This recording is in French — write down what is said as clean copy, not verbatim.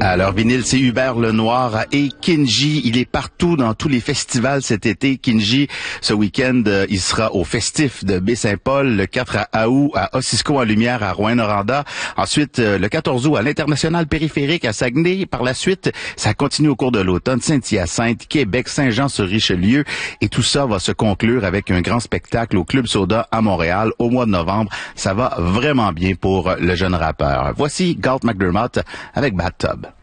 Alors, vinyle, c'est Hubert Lenoir et Kinji. Il est partout dans tous les festivals cet été. Kinji, ce week-end, il sera au Festif de Baie-Saint-Paul, le 4 août à Ossisco en Lumière à Rouyn-Noranda. Ensuite, le 14 août à l'International Périphérique à Saguenay. Par la suite, ça continue au cours de l'automne. Saint-Hyacinthe, Québec, Saint-Jean-sur-Richelieu. Et tout ça va se conclure avec un grand spectacle au Club Soda à Montréal au mois de novembre. Ça va vraiment bien pour le jeune rappeur. Voici Galt McDermott avec Bathtub.